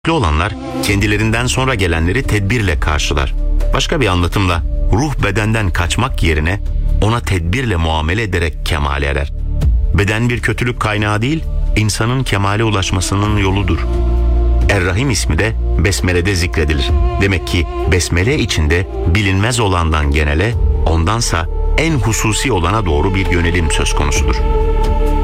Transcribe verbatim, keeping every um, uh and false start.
olanlar kendilerinden sonra gelenleri tedbirle karşılar. Başka bir anlatımla ruh bedenden kaçmak yerine ona tedbirle muamele ederek kemale erer. Beden bir kötülük kaynağı değil, insanın kemale ulaşmasının yoludur. Er-Rahim ismi de Besmele'de zikredilir. Demek ki Besmele içinde bilinmez olandan genele, ondansa en hususi olana doğru bir yönelim söz konusudur.